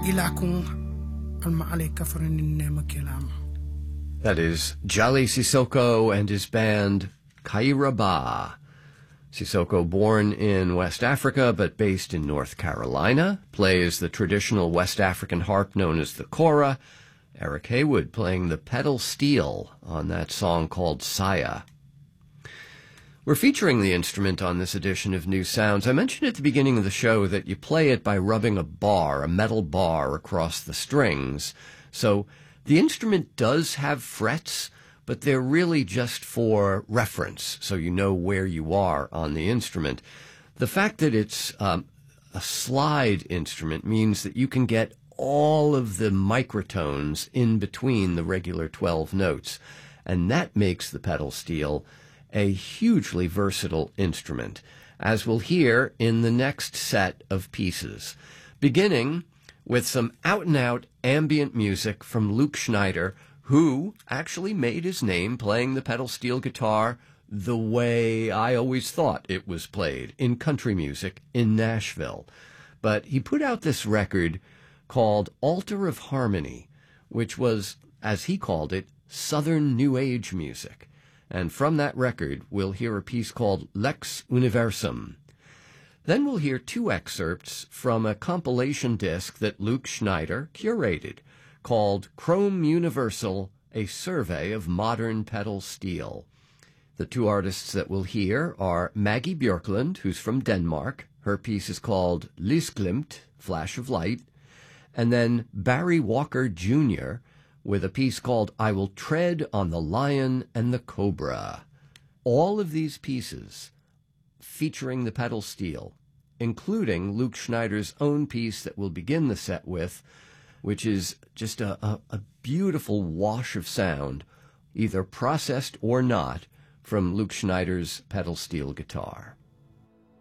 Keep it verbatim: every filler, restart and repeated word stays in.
That is Jali Sissoko and his band Kairaba. Sissoko, born in West Africa but based in North Carolina, plays the traditional West African harp known as the kora. Eric Haywood playing the pedal steel on that song called Saya. We're featuring the instrument on this edition of New Sounds. I mentioned at the beginning of the show that you play it by rubbing a bar, a metal bar, across the strings. So the instrument does have frets, but they're really just for reference, so you know where you are on the instrument. The fact that it's um, a slide instrument means that you can get all of the microtones in between the regular twelve notes, and that makes the pedal steel a hugely versatile instrument, as we'll hear in the next set of pieces, beginning with some out-and-out ambient music from Luke Schneider, who actually made his name playing the pedal steel guitar the way I always thought it was played, in country music in Nashville. But he put out this record called Altar of Harmony, which was, as he called it, Southern New Age music. And from that record, we'll hear a piece called Lex Universum. Then we'll hear two excerpts from a compilation disc that Luke Schneider curated, called Chrome Universal, A Survey of Modern Pedal Steel. The two artists that we'll hear are Maggie Björklund, who's from Denmark. Her piece is called Lysglimt, Flash of Light. And then Barry Walker Junior with a piece called I Will Tread on the Lion and the Cobra. All of these pieces featuring the pedal steel, including Luke Schneider's own piece that we'll begin the set with, which is just a, a, a beautiful wash of sound, either processed or not, from Luke Schneider's pedal steel guitar.